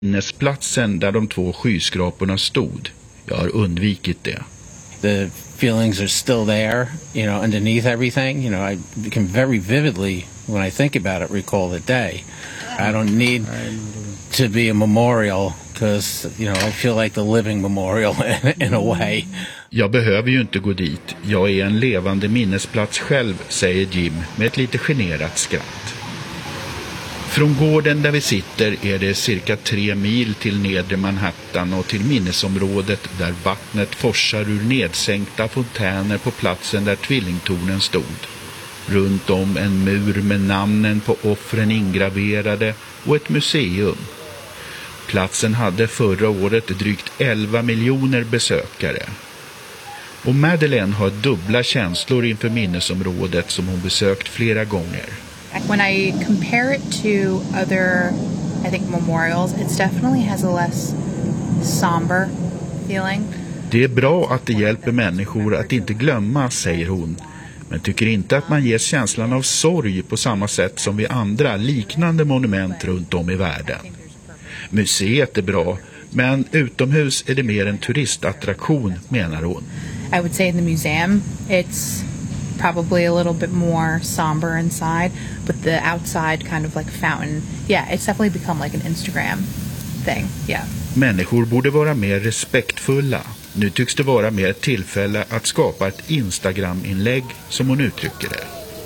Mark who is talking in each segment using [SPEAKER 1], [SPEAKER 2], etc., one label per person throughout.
[SPEAKER 1] Minnesplatsen där de 2 skyskraporna stod. Jag har undvikit det.
[SPEAKER 2] The feelings are still there, you know, underneath everything. You know, I can very vividly, when I think about it, recall the day. I don't need to be a memorial because, you know, I feel like the living memorial in a way.
[SPEAKER 1] Jag behöver ju inte gå dit. Jag är en levande minnesplats själv, säger Jim med ett lite generat skratt. Från gården där vi sitter är det cirka 3 mil till nedre Manhattan och till minnesområdet där vattnet forsar ur nedsänkta fontäner på platsen där tvillingtornen stod. Runt om en mur med namnen på offren ingraverade och ett museum. Platsen hade förra året drygt 11 miljoner besökare. Och Madeleine har dubbla känslor inför minnesområdet som hon besökt flera gånger.
[SPEAKER 3] When I compare it to other, I think, memorials, it definitely has a less somber feeling.
[SPEAKER 1] Det är bra att det hjälper människor att inte glömma, säger hon. Men tycker inte att man ges känslan av sorg på samma sätt som vid andra liknande monument runt om i världen. Museet är bra, men utomhus är det mer en turistattraktion, menar hon.
[SPEAKER 3] I would say in the museum, it's probably a little bit more somber inside, but the outside kind of like fountain, yeah, it's definitely become like an Instagram thing, yeah.
[SPEAKER 1] Människor borde vara mer respektfulla. Nu tycks det vara mer tillfälle att skapa ett Instagram-inlägg, som hon uttrycker det.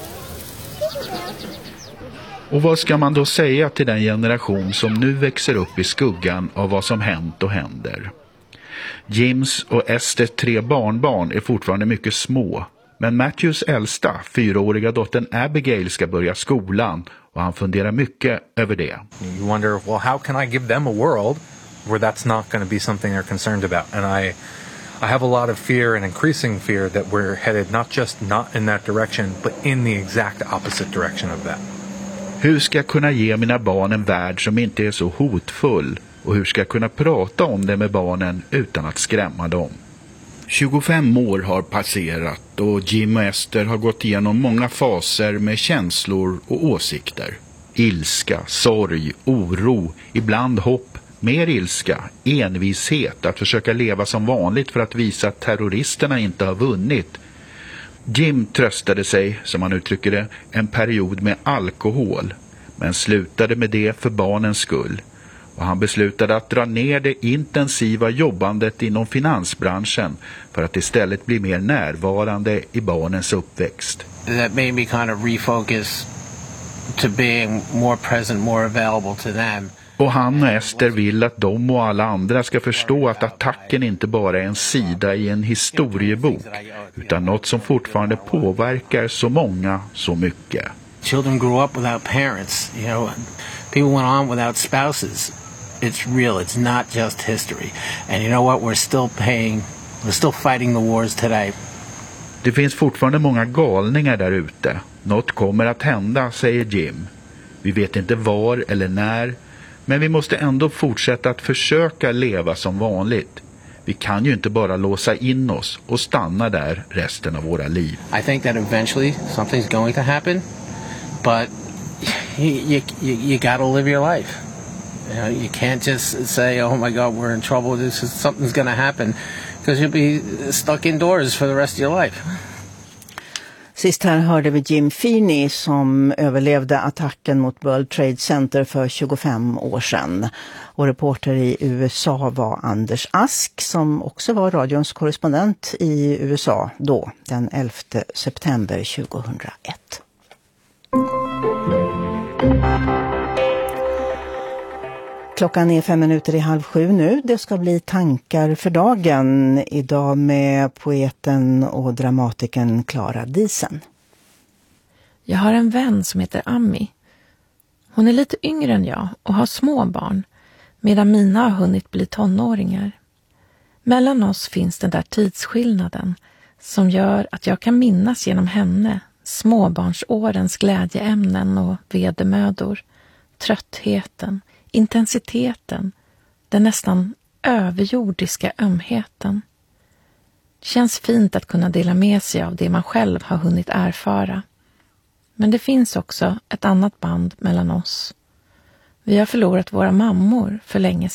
[SPEAKER 1] Och vad ska man då säga till den generation som nu växer upp i skuggan av vad som hänt och händer? Jims och Esters 3 barnbarn är fortfarande mycket små. Men Matthews äldsta, 4-åriga dottern Abigail ska börja skolan och han funderar mycket över det.
[SPEAKER 4] You wonder, well, how can I give them a world where that's not going to be something they're concerned about? And I have a lot of fear and increasing fear that we're headed not in that direction, but in the exact opposite direction of that.
[SPEAKER 1] Hur ska jag kunna ge mina barn en värld som inte är så hotfull? Och hur ska jag kunna prata om det med barnen utan att skrämma dem? 25 år har passerat och Jim och Esther har gått igenom många faser med känslor och åsikter. Ilska, sorg, oro, ibland hopp, mer ilska, envishet att försöka leva som vanligt för att visa att terroristerna inte har vunnit. Jim tröstade sig, som han uttrycker det, en period med alkohol, men slutade med det för barnens skull. Och han beslutade att dra ner det intensiva jobbandet inom finansbranschen för att istället bli mer närvarande i barnens uppväxt.
[SPEAKER 2] That made me kind of refocus to being more present, more available to them.
[SPEAKER 1] Och han och Esther vill att de och alla andra ska förstå att attacken inte bara är en sida i en historiebok, utan något som fortfarande påverkar så många så mycket.
[SPEAKER 2] Children grew up without parents, you know, people went on without spouses. It's real, it's not just history. And you know what, we're still fighting the wars today.
[SPEAKER 1] Det finns fortfarande många galningar där ute. Något kommer att hända, säger Jim. Vi vet inte var eller när, men vi måste ändå fortsätta att försöka leva som vanligt. Vi kan ju inte bara låsa in oss och stanna där resten av våra liv.
[SPEAKER 2] I think that eventually something's going to happen, but you gotta live your life. You know, you can't just say, oh my God, we're in trouble, something's going to happen, because you'll be stuck indoors for the rest of your life.
[SPEAKER 5] Sist här hörde vi Jim Feeney som överlevde attacken mot World Trade Center för 25 år sedan. Och reporter i USA var Anders Ask som också var radions korrespondent i USA då, den 11 september 2001. Klockan är 6:55 nu. Det ska bli tankar för dagen idag med poeten och dramatikern Clara Diesen.
[SPEAKER 6] Jag har en vän som heter Ami. Hon är lite yngre än jag och har små barn, medan mina har hunnit bli tonåringar. Mellan oss finns den där tidsskillnaden som gör att jag kan minnas genom henne småbarnsårens glädjeämnen och vedermödor, tröttheten, intensiteten, den nästan överjordiska ömheten. Det känns fint att kunna dela med sig av det man själv har hunnit erfara. Men det finns också ett annat band mellan oss. Vi har förlorat våra mammor för länge